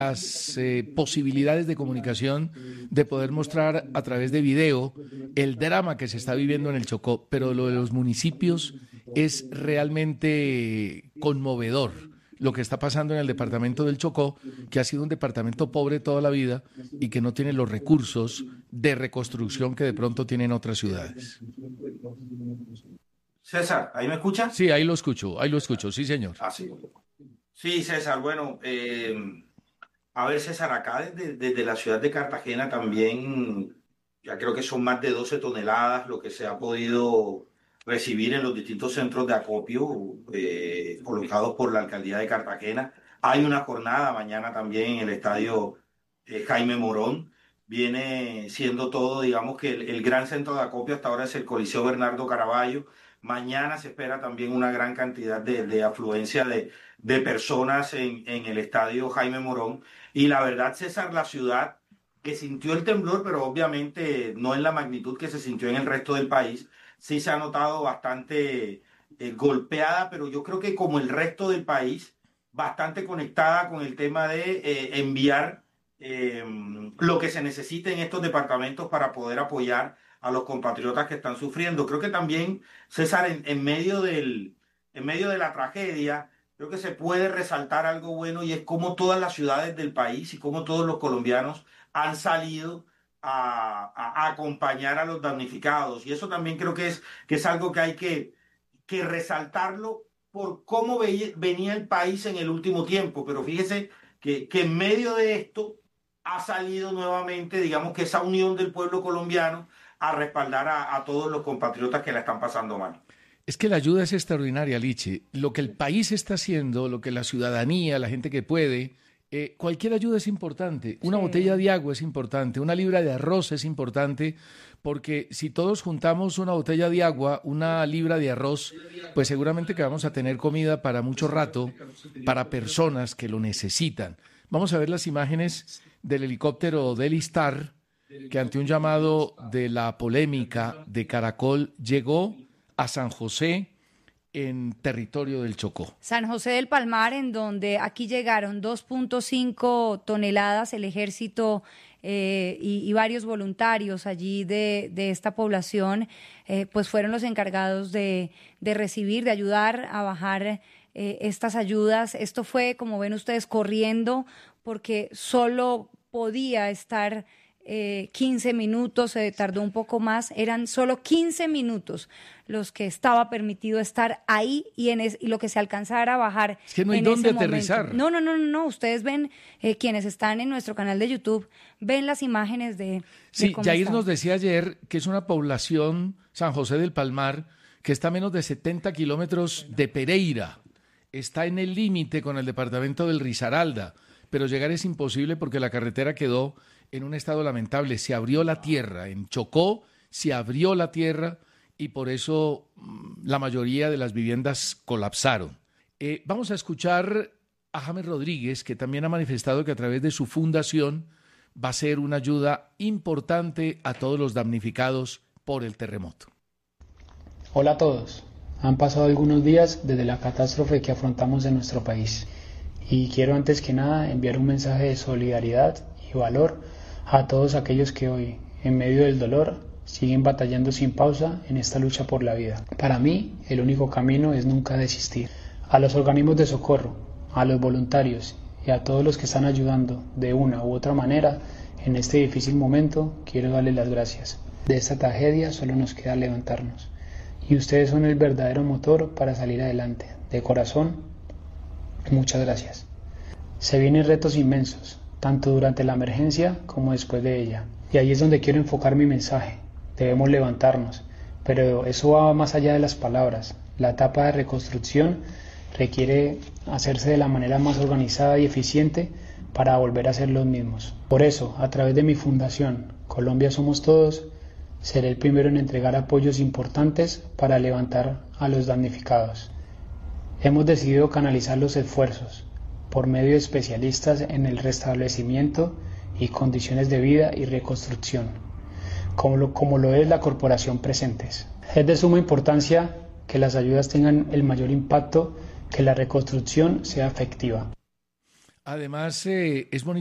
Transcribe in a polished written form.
las posibilidades de comunicación de poder mostrar a través de video el drama que se está viviendo en el Chocó, pero lo de los municipios es realmente conmovedor. Lo que está pasando en el departamento del Chocó, que ha sido un departamento pobre toda la vida y que no tiene los recursos de reconstrucción que de pronto tienen otras ciudades. César, ¿ahí me escucha? Sí, ahí lo escucho, sí, señor. Sí. Sí, César, bueno, a ver, César, acá desde la ciudad de Cartagena también, ya creo que son más de 12 toneladas lo que se ha podido recibir en los distintos centros de acopio colocados por la alcaldía de Cartagena. Hay una jornada mañana también en el estadio Jaime Morón. Viene siendo todo, digamos que el gran centro de acopio hasta ahora es el Coliseo Bernardo Caraballo. Mañana se espera también una gran cantidad de afluencia de personas en el estadio Jaime Morón. Y la verdad, César, la ciudad que sintió el temblor, pero obviamente no en la magnitud que se sintió en el resto del país, sí se ha notado bastante golpeada, pero yo creo que como el resto del país, bastante conectada con el tema de enviar lo que se necesite en estos departamentos para poder apoyar a los compatriotas que están sufriendo. Creo que también, César, en medio de la tragedia, creo que se puede resaltar algo bueno y es cómo todas las ciudades del país y cómo todos los colombianos han salido a acompañar a los damnificados. Y eso también creo que es algo que hay que resaltarlo por cómo venía el país en el último tiempo. Pero fíjese que en medio de esto ha salido nuevamente, digamos que esa unión del pueblo colombiano a respaldar a todos los compatriotas que la están pasando mal. Es que la ayuda es extraordinaria, Liche. Lo que el país está haciendo, lo que la ciudadanía, la gente que puede, cualquier ayuda es importante. Una botella de agua es importante, una libra de arroz es importante, porque si todos juntamos una botella de agua, una libra de arroz, pues seguramente que vamos a tener comida para mucho rato, para personas que lo necesitan. Vamos a ver las imágenes del helicóptero del Istar, que ante un llamado de la polémica de Caracol llegó a San José en territorio del Chocó. San José del Palmar, en donde aquí llegaron 2.5 toneladas, el ejército y varios voluntarios allí de esta población, pues fueron los encargados de recibir, de ayudar a bajar estas ayudas. Esto fue, como ven ustedes, corriendo, porque solo podía estar 15 minutos, se tardó un poco más, eran solo 15 minutos los que estaba permitido estar ahí y lo que se alcanzara a bajar. Es que no hay dónde aterrizar. No, ustedes ven, quienes están en nuestro canal de YouTube, ven las imágenes de cómo Yair está. nos decía ayer que es una población, San José del Palmar, que está a menos de 70 kilómetros de Pereira, está en el límite con el departamento del Risaralda, pero llegar es imposible porque la carretera quedó en un estado lamentable. Se abrió la tierra, en Chocó se abrió la tierra y por eso la mayoría de las viviendas colapsaron. Vamos a escuchar a James Rodríguez, que también ha manifestado que a través de su fundación va a ser una ayuda importante a todos los damnificados por el terremoto. Hola a todos. Han pasado algunos días desde la catástrofe que afrontamos en nuestro país y quiero antes que nada enviar un mensaje de solidaridad y valor a todos aquellos que hoy, en medio del dolor, siguen batallando sin pausa en esta lucha por la vida. Para mí, el único camino es nunca desistir. A los organismos de socorro, a los voluntarios y a todos los que están ayudando de una u otra manera en este difícil momento, quiero darles las gracias. De esta tragedia solo nos queda levantarnos. Y ustedes son el verdadero motor para salir adelante. De corazón, muchas gracias. Se vienen retos inmensos, tanto durante la emergencia como después de ella. Y ahí es donde quiero enfocar mi mensaje. Debemos levantarnos, pero eso va más allá de las palabras. La etapa de reconstrucción requiere hacerse de la manera más organizada y eficiente para volver a ser los mismos. Por eso, a través de mi fundación, Colombia Somos Todos, seré el primero en entregar apoyos importantes para levantar a los damnificados. Hemos decidido canalizar los esfuerzos por medio de especialistas en el restablecimiento y condiciones de vida y reconstrucción, como lo es la Corporación Presentes. Es de suma importancia que las ayudas tengan el mayor impacto, que la reconstrucción sea efectiva. Además, es bonito